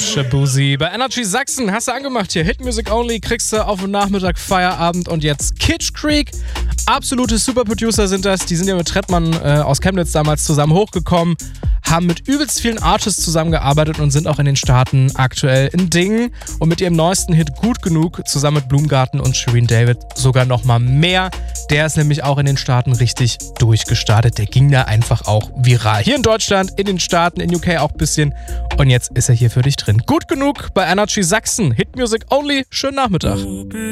Shabuzi. Bei Energy Sachsen hast du angemacht hier. Hit Music Only, kriegst du auf dem Nachmittag Feierabend und jetzt Kitsch Creek. Absolute Superproducer sind das. Die sind ja mit Trettmann aus Chemnitz damals zusammen hochgekommen, haben mit übelst vielen Artists zusammengearbeitet und sind auch in den Staaten aktuell ein Ding. Und mit ihrem neuesten Hit Gut Genug zusammen mit Blumgarten und Shireen David sogar nochmal mehr. Der ist nämlich auch in den Staaten richtig durchgestartet. Der ging da einfach auch viral. Hier in Deutschland, in den Staaten, in UK auch ein bisschen. Und jetzt ist er hier für dich drin. Gut Genug bei Energy Sachsen. Hit Music Only. Schönen Nachmittag.